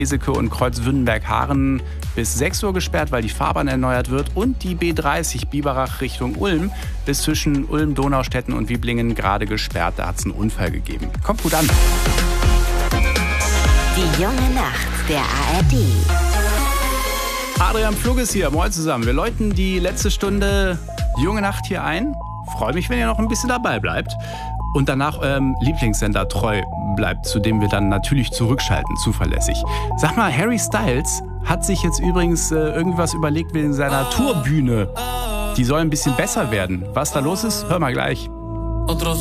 Geseke und Kreuzwünnenberg-Haaren bis 6 Uhr gesperrt, weil die Fahrbahn erneuert wird. Und die B30 Biberach Richtung Ulm ist zwischen Ulm, Donaustetten und Wiblingen gerade gesperrt. Da hat es einen Unfall gegeben. Kommt gut an. Die junge Nacht der ARD. Adrian Plug ist hier. Moin zusammen. Wir läuten die letzte Stunde junge Nacht hier ein. Freue mich, wenn ihr noch ein bisschen dabei bleibt. Und danach eurem Lieblingssender treu bleibt, zu dem wir dann natürlich zurückschalten, zuverlässig. Sag mal, Harry Styles hat sich jetzt übrigens irgendwas überlegt wegen seiner Tourbühne. Die soll ein bisschen besser werden. Was da los ist, hör mal gleich.